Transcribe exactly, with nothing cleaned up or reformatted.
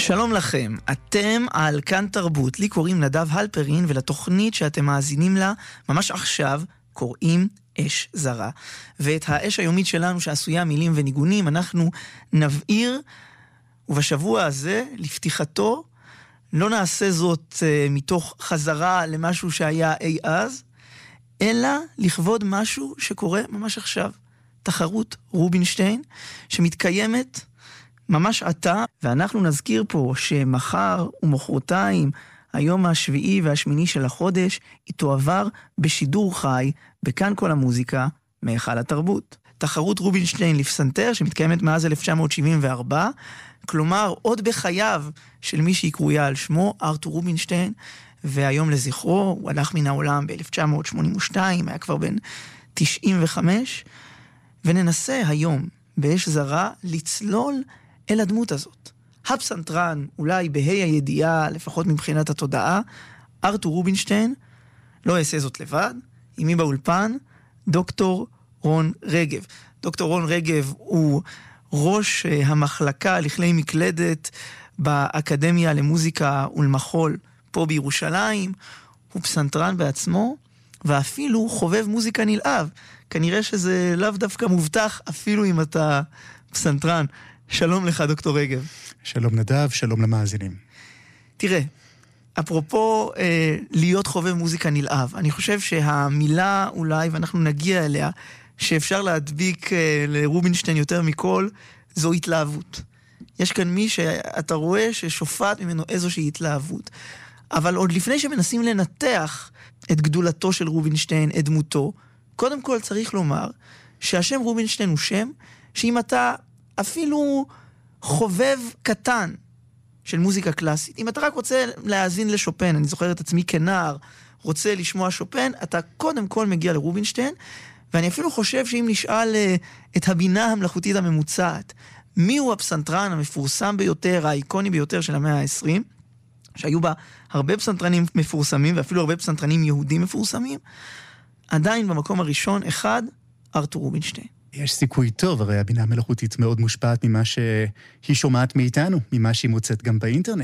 שלום לכם, אתם על כאן תרבות, לי קוראים נדב הלפרין ולתוכנית שאתם מאזינים לה ממש עכשיו קוראים אש זרה. ואת האש היומית שלנו שעשויה מילים וניגונים אנחנו נבעיר, ובשבוע הזה לפתיחתו לא נעשה זאת uh, מתוך חזרה למשהו שהיה אי אז, אלא לכבוד משהו שקורה ממש עכשיו. תחרות רובינשטיין שמתקיימת ממש עתה, ואנחנו נזכיר פה שמחר ומחרתיים, היום השביעי והשמיני של החודש, היא תועבר בשידור חי, בכאן כל המוזיקה, מהיכל התרבות. תחרות רובינשטיין לפסנתר, שמתקיימת מאז אלף תשע מאות שבעים וארבע, כלומר עוד בחייו של מי שהיא קרויה על שמו, ארתור רובינשטיין, והיום לזכרו, הוא הלך מן העולם ב-אלף תשע מאות שמונים ושתיים, היה כבר בן תשעים וחמש, וננסה היום, באש זרה, לצלול אל הדמות הזאת. הפסנתרן, אולי בהי הידיעה, לפחות מבחינת התודעה, ארתור רובינשטיין, לא אעשה זאת לבד, עמי באולפן, דוקטור רון רגב. דוקטור רון רגב הוא ראש המחלקה לכלי מקלדת באקדמיה למוזיקה ולמחול פה בירושלים, הוא פסנתרן בעצמו, ואפילו חובב מוזיקה נלהב. כנראה שזה לאו דווקא מובטח, אפילו אם אתה פסנתרן. שלום לך, דוקטור רגב. שלום נדב, שלום למאזינים. תראה, אפרופו אה, להיות חובב מוזיקה נלהב, אני חושב שהמילה אולי, ואנחנו נגיע אליה, שאפשר להדביק אה, לרובינשטיין יותר מכל, זו התלהבות. יש כאן מי שאתה רואה ששופט ממנו איזושהי התלהבות. אבל עוד לפני שמנסים לנתח את גדולתו של רובינשטיין, את דמותו, קודם כל צריך לומר שהשם רובינשטיין הוא שם שאם אתה אפילו חובב קטן של מוזיקה קלאסית, אם אתה רק רוצה להאזין לשופן, אני זוכר את עצמי כנער, רוצה לשמוע שופן, אתה קודם כל מגיע לרובינשטיין, ואני אפילו חושב שאם נשאל את הבינה המלאכותית הממוצעת, מי הוא הפסנתרן המפורסם ביותר, האיקוני ביותר של המאה ה-עשרים, שהיו בה הרבה פסנתרנים מפורסמים, ואפילו הרבה פסנתרנים יהודים מפורסמים, עדיין במקום הראשון, אחד, ארתור רובינשטיין. יש סיכוי טוב, הרי הבינה המלאכותית מאוד מושפעת ממה שהיא שומעת מאיתנו, ממה שהיא מוצאת גם באינטרנט.